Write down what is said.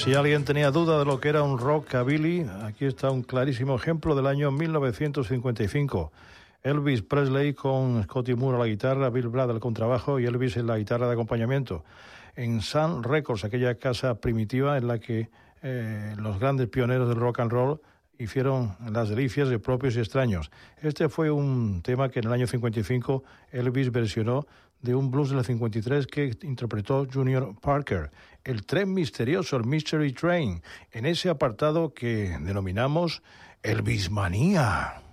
Si alguien tenía duda de lo que era un rockabilly, aquí está un clarísimo ejemplo del año 1955. Elvis Presley con Scotty Moore a la guitarra, Bill Brad al contrabajo y Elvis en la guitarra de acompañamiento. En Sun Records, aquella casa primitiva en la que los grandes pioneros del rock and roll hicieron las delicias de propios y extraños. Este fue un tema que en el año 55 Elvis versionó de un blues del 53 que interpretó Junior Parker. El tren misterioso, el Mystery Train, en ese apartado que denominamos Elvis Manía.